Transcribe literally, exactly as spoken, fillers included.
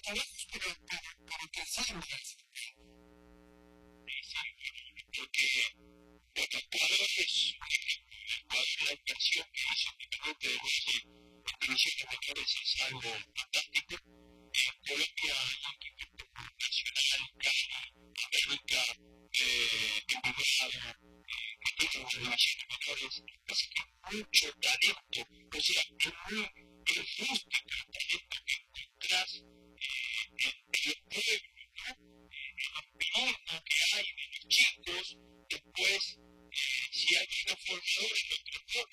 trabajos para, para, para que sean más. Sí, sí, porque bueno, Ecuador es un ejemplo. Ecuador, la inversión que hizo únicamente de Rossi en divisiones menores es algo fantástico. En Colombia hay un equipo nacional, Cali, América, eh, Envigado, eh, que tienen las divisiones menores, así que mucho talento, o sea, es muy, es justo el talento que encontrás eh, en el pueblo